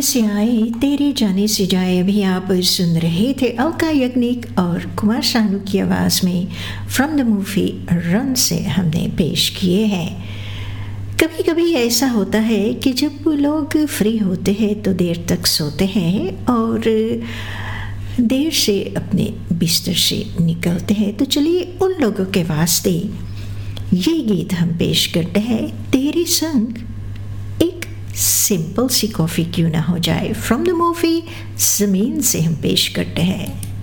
से आए तेरे जाने से जाए। अभी आप सुन रहे थे अलका याग्निक और कुमार शानू की आवाज़ में फ्रॉम द मूवी रन से हमने पेश किए हैं। कभी कभी ऐसा होता है कि जब लोग फ्री होते हैं तो देर तक सोते हैं और देर से अपने बिस्तर से निकलते हैं। तो चलिए उन लोगों के वास्ते ये गीत हम पेश करते हैं, तेरे संग एक सिंपल सी कॉफ़ी क्यों ना हो जाए। फ्रॉम द मूवी ज़मीन से हम पेश करते हैं।